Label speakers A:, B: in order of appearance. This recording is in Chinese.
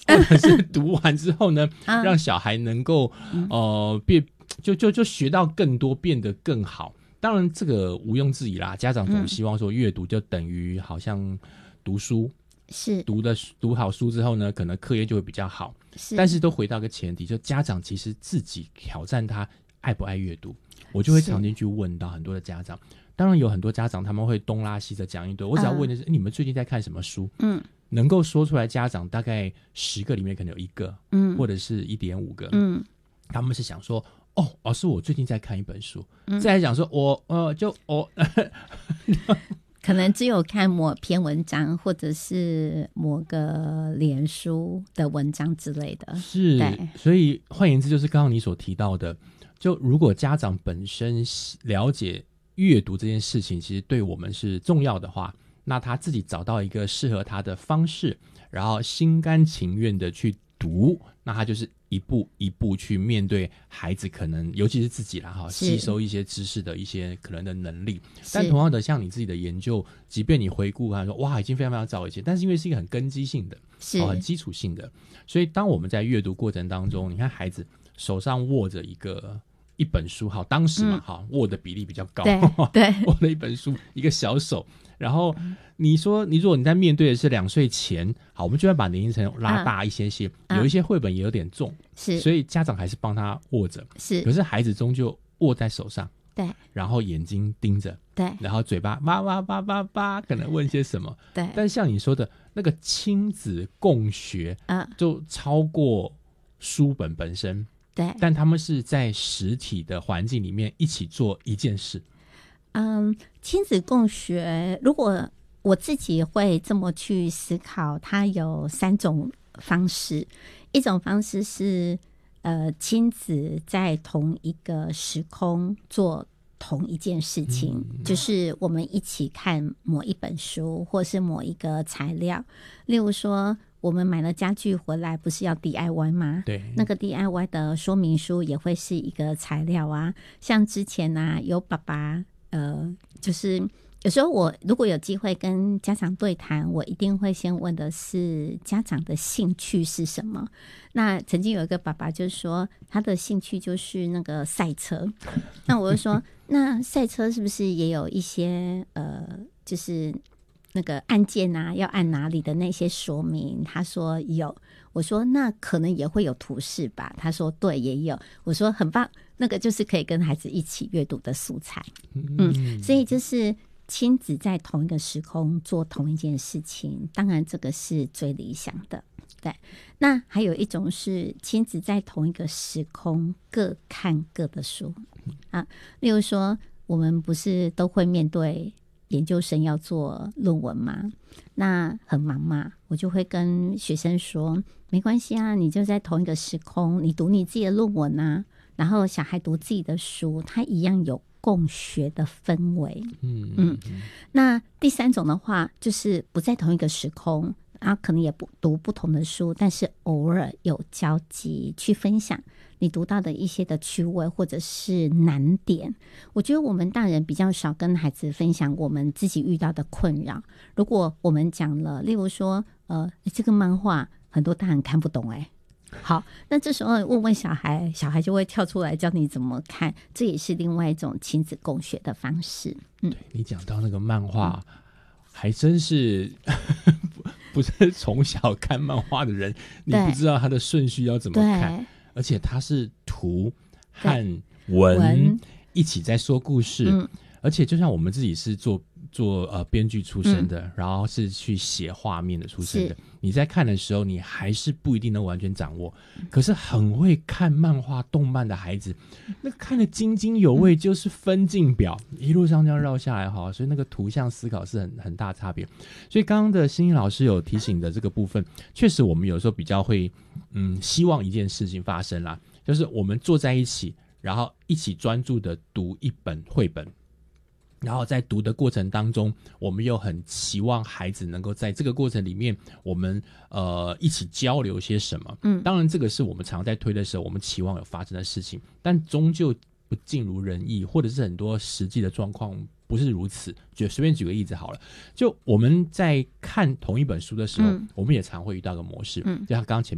A: 或者是读完之后呢，让小孩能够就学到更多，变得更好。当然这个毋庸置疑啦，家长总希望说阅读就等于好像读书，
B: 是
A: 读好书之后呢，可能课业就会比较好。但是都回到一个前提，就家长其实自己挑战他爱不爱阅读。我就会常常去问到很多的家长，当然有很多家长他们会东拉西扯讲一堆，我只要问的是、你们最近在看什么书？能够说出来家长大概10个里面可能有1个，或者是1.5个，他们是想说老师我最近在看一本书，再来讲说
B: 可能只有看某篇文章或者是某个脸书的文章之类的。
A: 是，所以换言之就是刚刚你所提到的，就如果家长本身了解阅读这件事情其实对我们是重要的话，那他自己找到一个适合他的方式，然后心甘情愿的去读，那他就是一步一步去面对孩子可能尤其是自己啦吸收一些知识的一些可能的能力。但同样的像你自己的研究，即便你回顾看说哇已经非常非常早以前，但是因为是一个很根基性的很基础性的，所以当我们在阅读过程当中，你看孩子手上握着一本书，当时嘛握的比例比较高，
B: 对
A: 握了一本书一个小手，然后你说如果你在面对的是2岁前，好，我们就要把年龄层拉大一些些，有一些绘本也有点重，所以家长还是帮他握着，可是孩子终究握在手上，
B: 对，
A: 然后眼睛盯着，
B: 对，
A: 然后嘴巴叭叭叭叭叭可能问些什么，对，但像你说的那个亲子共学就超过书本本身，对，但他们是在实体的环境里面一起做一件事。
B: 亲子共学，如果我自己会这么去思考，它有3种方式。一种方式是亲子在同一个时空做同一件事情，就是我们一起看某一本书或是某一个材料。例如说我们买了家具回来不是要 DIY 吗？对，那个 DIY 的说明书也会是一个材料啊。像之前有爸爸就是有时候我如果有机会跟家长对谈，我一定会先问的是家长的兴趣是什么。那曾经有一个爸爸就说他的兴趣就是那个赛车，那我就说那赛车是不是也有一些就是那个按键要按哪里的那些说明？他说有。我说那可能也会有图示吧？他说对，也有。我说很棒，那个就是可以跟孩子一起阅读的素材。所以就是亲子在同一个时空做同一件事情，当然这个是最理想的。对，那还有一种是亲子在同一个时空各看各的书例如说我们不是都会面对研究生要做论文吗？那很忙嘛，我就会跟学生说没关系啊，你就在同一个时空，你读你自己的论文啊，然后小孩读自己的书，他一样有共学的氛围。那第3种的话就是不在同一个时空，可能也不读不同的书，但是偶尔有交集去分享你读到的一些的趣味或者是难点。我觉得我们大人比较少跟孩子分享我们自己遇到的困扰。如果我们讲了例如说这个漫画很多大人看不懂好，那这时候问问小孩，小孩就会跳出来教你怎么看，这也是另外一种亲子共学的方式。
A: 对，你讲到那个漫画还真是不是从小看漫画的人你不知道它的顺序要怎么看，而且它是图和文一起在说故事，而且就像我们自己是做编剧出身的，然后是去写画面的出身的，你在看的时候你还是不一定能完全掌握，可是很会看漫画动漫的孩子那看得津津有味，就是分镜表一路上这样绕下来所以那个图像思考是很大差别。所以刚刚的欣欣老师有提醒的这个部分，确实我们有时候比较会希望一件事情发生啦，就是我们坐在一起，然后一起专注的读一本绘本，然后在读的过程当中，我们又很期望孩子能够在这个过程里面我们一起交流些什么。当然这个是我们常在推的时候我们期望有发生的事情，但终究不尽如人意，或者是很多实际的状况不是如此。就随便举个例子好了，就我们在看同一本书的时候，我们也常会遇到个模式，就像刚刚前面